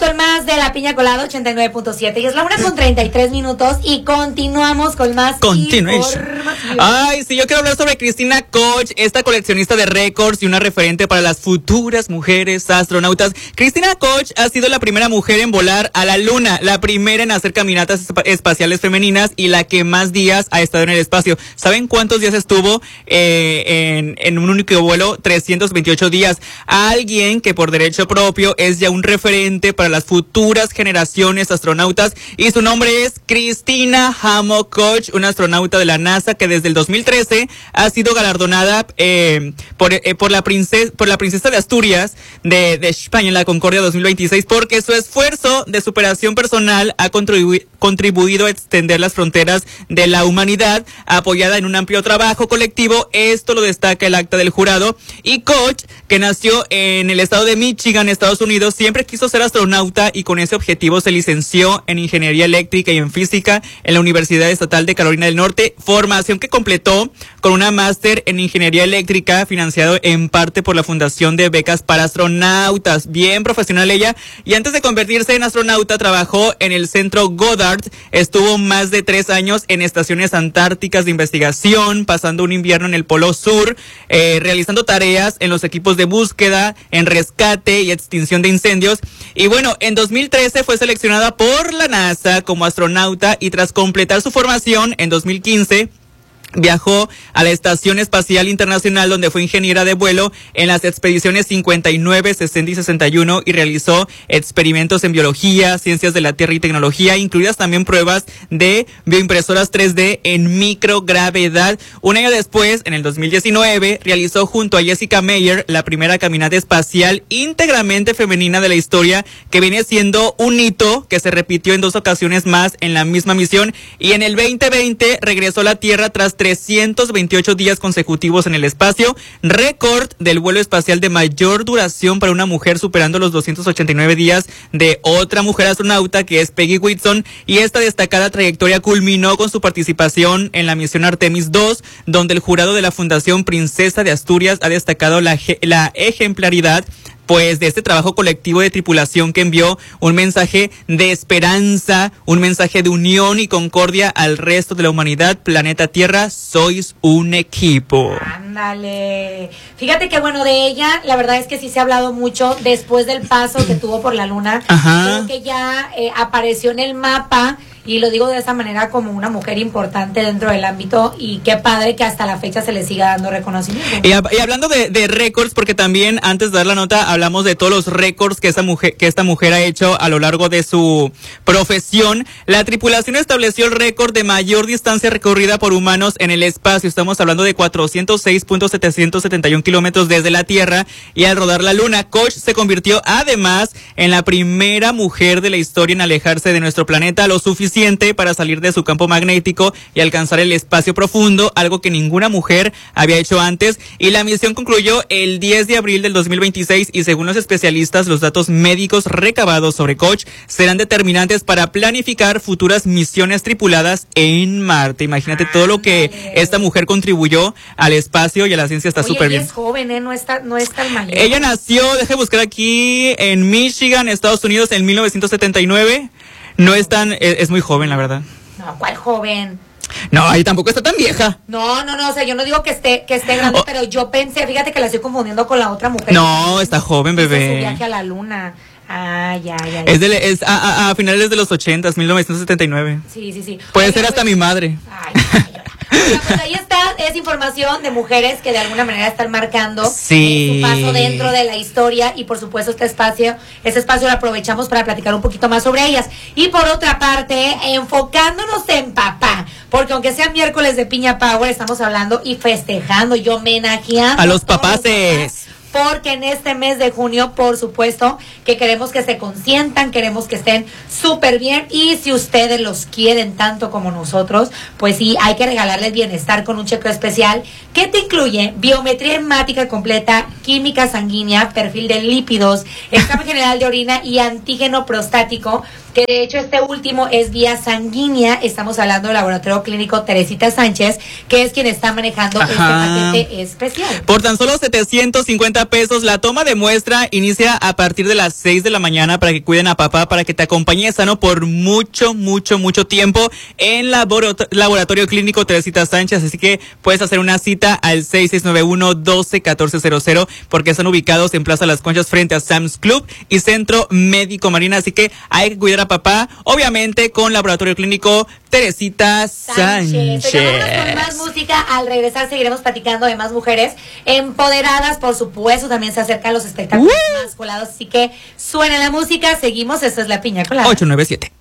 con más de La Piña Colada 89.7 y es la 1:33 y continuamos con más información. Ay, sí, yo quiero hablar sobre Cristina Koch, esta coleccionista de récords y una referente para las futuras mujeres astronautas. Cristina Koch ha sido la primera mujer en volar a la luna, la primera en hacer caminatas espaciales femeninas y la que más días ha estado en el espacio. ¿Saben cuántos días estuvo en un único vuelo? 328 días. Alguien que por derecho propio es ya un referente para las futuras generaciones astronautas y su nombre es Christina Hammock Koch, una astronauta de la NASA que desde el 2013 ha sido galardonada por la princesa de Asturias de España en la Concordia 2026 porque su esfuerzo de superación personal ha contribuido a extender las fronteras de la humanidad, apoyada en un amplio trabajo colectivo. Esto lo destaca el acta del jurado. Y Koch, que nació en el estado de Michigan, Estados Unidos, siempre quiso ser astronauta y con ese objetivo se licenció en Ingeniería Eléctrica y en Física en la Universidad Estatal de Carolina del Norte, formación que completó con una máster en Ingeniería Eléctrica financiado en parte por la Fundación de Becas para Astronautas. Bien profesional ella, y antes de convertirse en astronauta trabajó en el Centro Goddard, estuvo más de 3 años en estaciones antárticas de investigación, pasando un invierno en el Polo Sur, realizando tareas en los equipos de búsqueda, en rescate y extinción de incendios. Y bueno, en 2013 fue seleccionada por la NASA como astronauta y tras completar su formación en 2015 viajó a la Estación Espacial Internacional, donde fue ingeniera de vuelo en las expediciones 59, 60 y 61 y realizó experimentos en biología, ciencias de la Tierra y tecnología, incluidas también pruebas de bioimpresoras 3D en microgravedad. Un año después, en el 2019, realizó junto a Jessica Meyer la primera caminata espacial íntegramente femenina de la historia, que viene siendo un hito que se repitió en 2 ocasiones más en la misma misión, y en el 2020 regresó a la Tierra tras 328 días consecutivos en el espacio, récord del vuelo espacial de mayor duración para una mujer, superando los 289 días de otra mujer astronauta que es Peggy Whitson, y esta destacada trayectoria culminó con su participación en la misión Artemis II, donde el jurado de la Fundación Princesa de Asturias ha destacado la ejemplaridad pues de este trabajo colectivo de tripulación que envió un mensaje de esperanza, un mensaje de unión y concordia al resto de la humanidad. Planeta Tierra, sois un equipo. Ándale. Fíjate que bueno, de ella, la verdad es que sí se ha hablado mucho después del paso que tuvo por la luna. Ajá. Creo que ya apareció en el mapa. Y lo digo de esa manera como una mujer importante dentro del ámbito, y qué padre que hasta la fecha se le siga dando reconocimiento. Y hablando de récords, porque también antes de dar la nota hablamos de todos los récords que esta mujer ha hecho a lo largo de su profesión. La tripulación estableció el récord de mayor distancia recorrida por humanos en el espacio. Estamos hablando de 406.771 kilómetros desde la Tierra, y al rodar la Luna, Koch se convirtió además en la primera mujer de la historia en alejarse de nuestro planeta lo suficiente para salir de su campo magnético y alcanzar el espacio profundo, algo que ninguna mujer había hecho antes. Y la misión concluyó el 10 de abril del 2026 y según los especialistas, los datos médicos recabados sobre Koch serán determinantes para planificar futuras misiones tripuladas en Marte. Imagínate todo lo que esta mujer contribuyó al espacio y a la ciencia. Está súper bien. Ella es joven, no es tan mayor. Ella nació, deje buscar aquí, en Michigan, Estados Unidos, en 1979. No es tan, es muy joven, la verdad. No, ¿cuál joven? No, ahí tampoco está tan vieja. No, o sea, yo no digo que esté grande, pero yo pensé, fíjate que la estoy confundiendo con la otra mujer. No, está joven, bebé. Su viaje a la luna. Ah, ya. Es a finales de los 80s, 1979. Sí. Puede ser hasta mi madre. Ay, pues ahí está, es información de mujeres que de alguna manera están marcando sí. su paso dentro de la historia, y por supuesto ese espacio lo aprovechamos para platicar un poquito más sobre ellas. Y por otra parte, enfocándonos en papá, porque aunque sea miércoles de Piña Power, estamos hablando y festejando y homenajeando a los papaces. Porque en este mes de junio, por supuesto, que queremos que se consientan, queremos que estén súper bien, y si ustedes los quieren tanto como nosotros, pues sí, hay que regalarles bienestar con un chequeo especial que te incluye biometría hemática completa, química sanguínea, perfil de lípidos, examen general de orina y antígeno prostático. que de hecho este último es vía sanguínea. Estamos hablando del Laboratorio Clínico Teresita Sánchez, que es quien está manejando este paquete especial. Por tan solo 750 pesos, la toma de muestra inicia a partir de las 6 de la mañana para que cuiden a papá, para que te acompañe sano por mucho tiempo en Laboratorio Clínico Teresita Sánchez. Así que puedes hacer una cita al 6691-12-1400, porque están ubicados en Plaza Las Conchas frente a Sam's Club y Centro Médico Marina. Así que hay que cuidar a papá, obviamente con Laboratorio Clínico Teresita Sánchez. Vámonos con más música. Al regresar seguiremos platicando de más mujeres empoderadas, por supuesto. También se acercan los espectáculos más colados, así que suena la música. Seguimos, esto es La Piña Colada. 897.